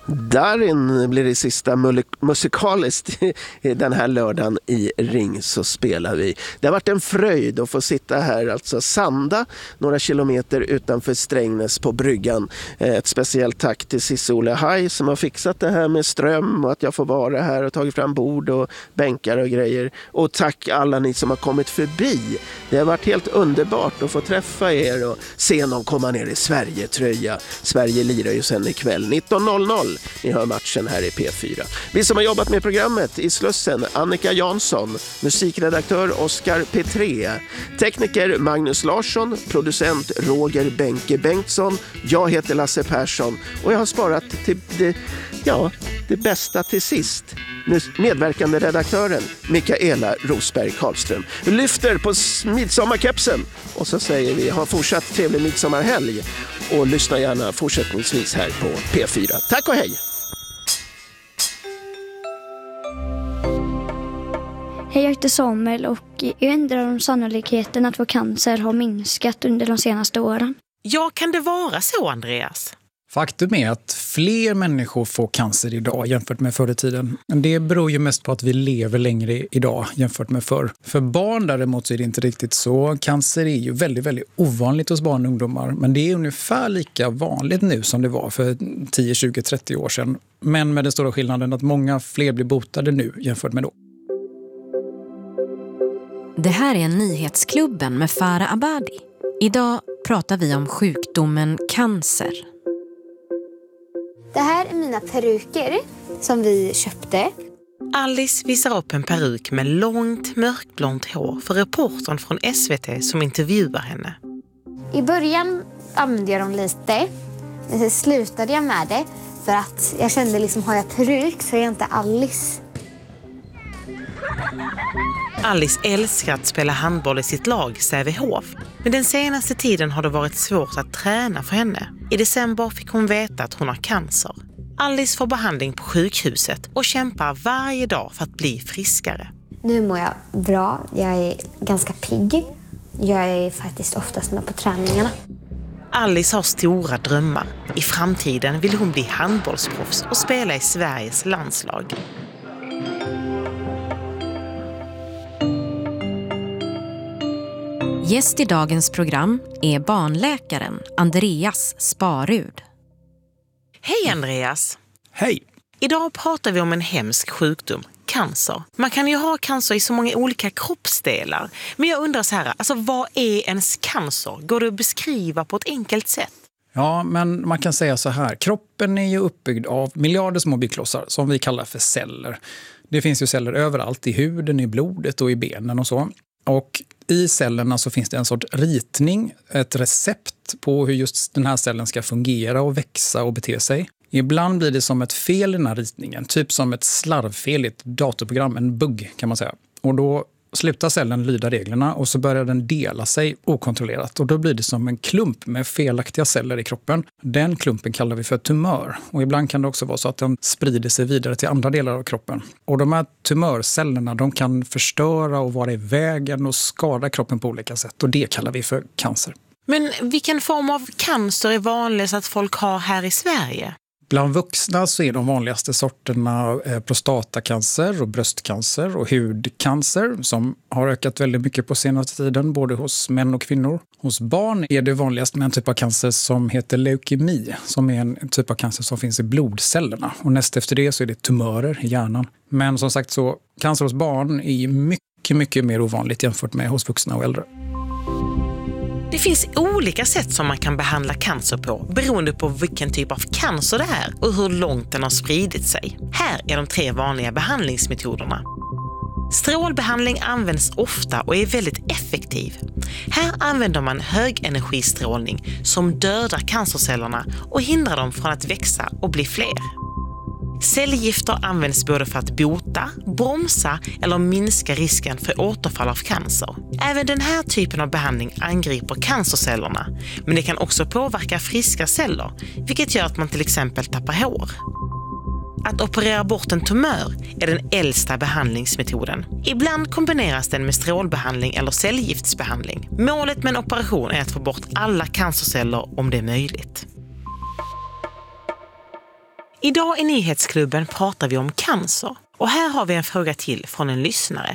Darin blir det sista musikaliskt den här lördagen i Ring, så spelar vi. Det har varit en fröjd att få sitta här, alltså Sanda, några kilometer utanför Strängnäs på bryggan. Ett speciellt tack till Cissi Olle Haj som har fixat det här med ström och att jag får vara här och tagit fram bord och bänkar och grejer. Och tack alla ni som har kommit förbi. Det har varit helt underbart att få träffa er och se någon komma ner i Sverige-tröja. Sverige lirar ju sen ikväll 19.00. Ni hör matchen här i P4. Vi som har jobbat med programmet i Slussen: Annika Jansson, musikredaktör Oskar Petré, tekniker Magnus Larsson, producent Roger Benke Bengtsson. Jag heter Lasse Persson och jag har sparat till det bästa till sist. Medverkande redaktören Mikaela Rosberg Karlström. Vi lyfter på midsommarkepsen och så säger vi ha fortsatt trevlig midsommarhelg och lyssna gärna fortsättningsvis här på P4. Tack och hej! Hej, jag heter Samuel och jag undrar om sannolikheten att få cancer har minskat under de senaste åren. Ja, kan det vara så, Andreas? Faktum är att fler människor får cancer idag jämfört med förr i tiden. Det beror ju mest på att vi lever längre idag jämfört med förr. För barn däremot så är det inte riktigt så. Cancer är ju väldigt, väldigt ovanligt hos barn och ungdomar. Men det är ungefär lika vanligt nu som det var för 10, 20, 30 år sedan. Men med den stora skillnaden att många fler blir botade nu jämfört med då. Det här är Nyhetsklubben med Farah Abadi. Idag pratar vi om sjukdomen cancer. Det här är mina peruker som vi köpte. Alice visar upp en peruk med långt mörkblont hår för reportern från SVT som intervjuar henne. I början använde jag dem lite, men sen slutade jag med det för att jag kände liksom, har jag peruk så är jag inte Alice. Alice älskar att spela handboll i sitt lag Sävehof. Men den senaste tiden har det varit svårt att träna för henne. I december fick hon veta att hon har cancer. Alice får behandling på sjukhuset och kämpar varje dag för att bli friskare. Nu mår jag bra. Jag är ganska pigg. Jag är faktiskt oftast med på träningarna. Alice har stora drömmar. I framtiden vill hon bli handbollsproffs och spela i Sveriges landslag. Gäst i dagens program är barnläkaren Andreas Sparud. Hej Andreas! Hej! Idag pratar vi om en hemsk sjukdom, cancer. Man kan ju ha cancer i så många olika kroppsdelar. Men jag undrar så här, alltså vad är ens cancer? Går det att beskriva på ett enkelt sätt? Ja, men man kan säga så här. Kroppen är ju uppbyggd av miljarder små byggklossar som vi kallar för celler. Det finns ju celler överallt, i huden, i blodet och i benen och så. Och i cellerna så finns det en sorts ritning, ett recept på hur just den här cellen ska fungera och växa och bete sig. Ibland blir det som ett fel i den här ritningen, typ som ett slarvfel i ett datorprogram, en bugg kan man säga. Och då slutar cellen lyda reglerna och så börjar den dela sig okontrollerat. Och då blir det som en klump med felaktiga celler i kroppen. Den klumpen kallar vi för tumör. Och ibland kan det också vara så att den sprider sig vidare till andra delar av kroppen. Och de här tumörcellerna, de kan förstöra och vara i vägen och skada kroppen på olika sätt. Och det kallar vi för cancer. Men vilken form av cancer är vanligast att folk har här i Sverige? Bland vuxna så är de vanligaste sorterna prostatacancer och bröstcancer och hudcancer som har ökat väldigt mycket på senaste tiden, både hos män och kvinnor. Hos barn är det vanligast med en typ av cancer som heter leukemi, som är en typ av cancer som finns i blodcellerna. Och näst efter det så är det tumörer i hjärnan. Men som sagt så, cancer hos barn är mycket, mycket mer ovanligt jämfört med hos vuxna och äldre. Det finns olika sätt som man kan behandla cancer på beroende på vilken typ av cancer det är och hur långt den har spridit sig. Här är de 3 vanliga behandlingsmetoderna. Strålbehandling används ofta och är väldigt effektiv. Här använder man högenergistrålning som dödar cancercellerna och hindrar dem från att växa och bli fler. Cellgifter används både för att bota, bromsa eller minska risken för återfall av cancer. Även den här typen av behandling angriper cancercellerna, men det kan också påverka friska celler, vilket gör att man till exempel tappar hår. Att operera bort en tumör är den äldsta behandlingsmetoden. Ibland kombineras den med strålbehandling eller cellgiftsbehandling. Målet med en operation är att få bort alla cancerceller om det är möjligt. Idag i Nyhetsklubben pratar vi om cancer. Och här har vi en fråga till från en lyssnare.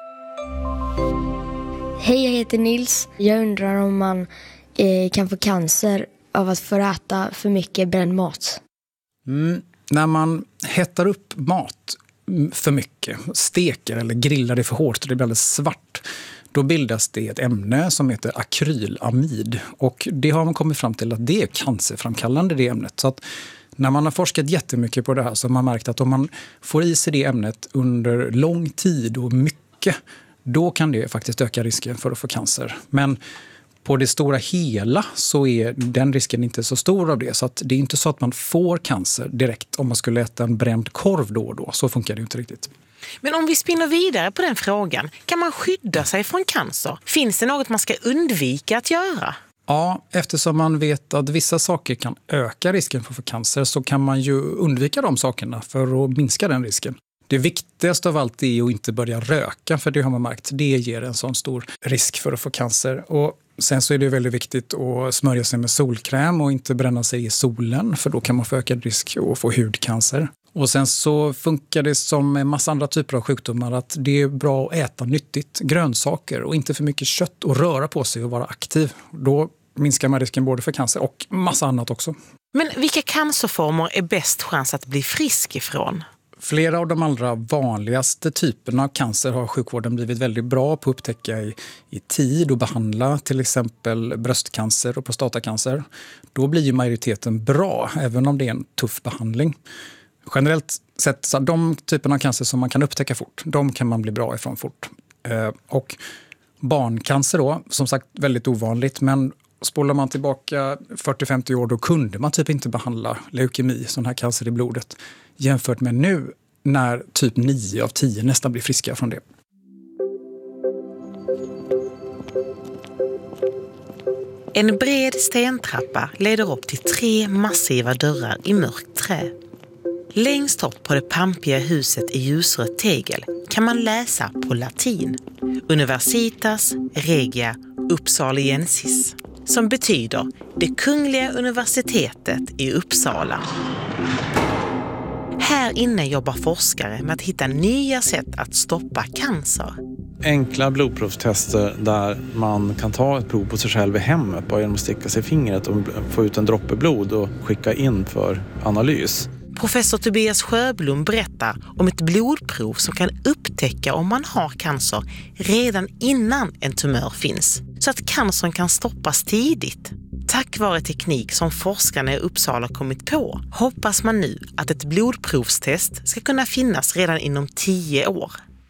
Hej, jag heter Nils. Jag undrar om man kan få cancer av att få äta för mycket bränd mat. När man hettar upp mat för mycket, steker eller grillar det för hårt och det blir alldeles svart, då bildas det ett ämne som heter akrylamid. Och det har man kommit fram till att det är cancerframkallande, det ämnet. Så att när man har forskat jättemycket på det här så har man märkt att om man får i sig det ämnet under lång tid och mycket, då kan det faktiskt öka risken för att få cancer. Men på det stora hela så är den risken inte så stor av det. Så att det är inte så att man får cancer direkt om man skulle äta en bränd korv då och då. Så funkar det inte riktigt. Men om vi spinner vidare på den frågan, kan man skydda sig från cancer? Finns det något man ska undvika att göra? Ja, eftersom man vet att vissa saker kan öka risken för att få cancer så kan man ju undvika de sakerna för att minska den risken. Det viktigaste av allt är att inte börja röka, för det har man märkt. Det ger en sån stor risk för att få cancer. Och sen så är det väldigt viktigt att smörja sig med solkräm och inte bränna sig i solen, för då kan man få ökad risk att få hudcancer. Och sen så funkar det som en massa andra typer av sjukdomar att det är bra att äta nyttigt, grönsaker och inte för mycket kött och röra på sig och vara aktiv. Då minskar man risken både för cancer och massa annat också. Men vilka cancerformer är bäst chans att bli frisk ifrån? Flera av de allra vanligaste typerna av cancer har sjukvården blivit väldigt bra på att upptäcka i tid och behandla, till exempel bröstcancer och prostatacancer. Då blir ju majoriteten bra, även om det är en tuff behandling. Generellt sett, så de typerna av cancer som man kan upptäcka fort, de kan man bli bra ifrån fort. Och barncancer då, som sagt väldigt ovanligt, men spolar man tillbaka 40-50 år då kunde man typ inte behandla leukemi, sån här cancer i blodet, jämfört med nu när typ 9 av 10 nästan blir friska från det. En bred stentrappa leder upp till 3 massiva dörrar i mörkt trä. Längst upp på det pampiga huset i ljusrött tegel kan man läsa på latin Universitas Regia Uppsaliensis, som betyder det kungliga universitetet i Uppsala. Här inne jobbar forskare med att hitta nya sätt att stoppa cancer. Enkla blodprovstester där man kan ta ett prov på sig själv i hemmet bara genom att sticka sig i fingret och få ut en droppe blod och skicka in för analys. Professor Tobias Sjöblom berättar om ett blodprov som kan upptäcka om man har cancer redan innan en tumör finns, så att cancern kan stoppas tidigt. Tack vare teknik som forskarna i Uppsala kommit på hoppas man nu att ett blodprovstest ska kunna finnas redan inom 10 år.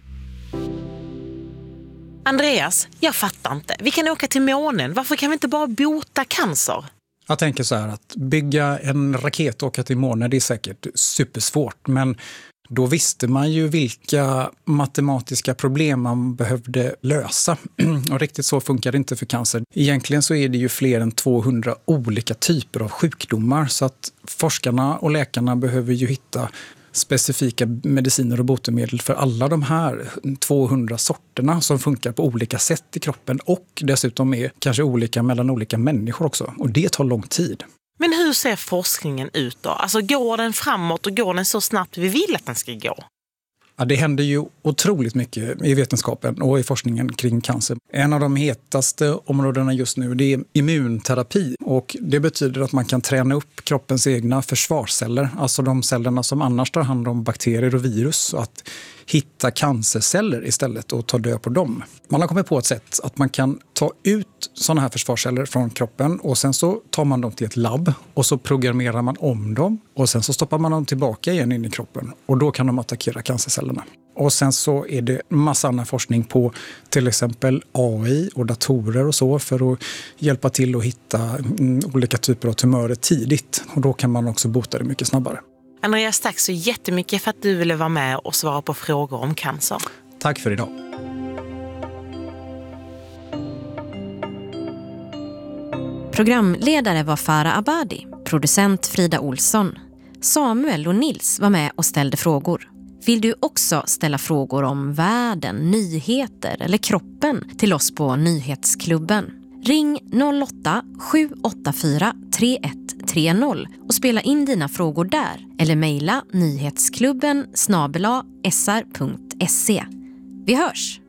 Andreas, jag fattar inte. Vi kan åka till månen. Varför kan vi inte bara bota cancer? Jag tänker så här att bygga en raket och åka till månen, det är säkert supersvårt. Men då visste man ju vilka matematiska problem man behövde lösa. Och riktigt så funkar det inte för cancer. Egentligen så är det ju fler än 200 olika typer av sjukdomar. Så att forskarna och läkarna behöver ju hitta specifika mediciner och botemedel för alla de här 200 sorterna som funkar på olika sätt i kroppen och dessutom är kanske olika mellan olika människor också. Och det tar lång tid. Men hur ser forskningen ut då? Alltså går den framåt och går den så snabbt vi vill att den ska gå? Ja, det händer ju otroligt mycket i vetenskapen och i forskningen kring cancer. En av de hetaste områdena just nu, det är immunterapi. Och det betyder att man kan träna upp kroppens egna försvarsceller, alltså de cellerna som annars tar hand om bakterier och virus, och att hitta cancerceller istället och ta död på dem. Man har kommit på ett sätt att man kan ta ut sådana här försvarsceller från kroppen och sen så tar man dem till ett labb och så programmerar man om dem och sen så stoppar man dem tillbaka igen in i kroppen och då kan de attackera cancercellerna. Och sen så är det massa annan forskning på till exempel AI och datorer och så för att hjälpa till att hitta olika typer av tumörer tidigt och då kan man också bota det mycket snabbare. Andreas, tack så jättemycket för att du ville vara med och svara på frågor om cancer. Tack för idag. Programledare var Farah Abadi, producent Frida Olsson. Samuel och Nils var med och ställde frågor. Vill du också ställa frågor om världen, nyheter eller kroppen till oss på Nyhetsklubben? Ring 08-784 3130 och spela in dina frågor där eller mejla nyhetsklubben @sr.se. Vi hörs!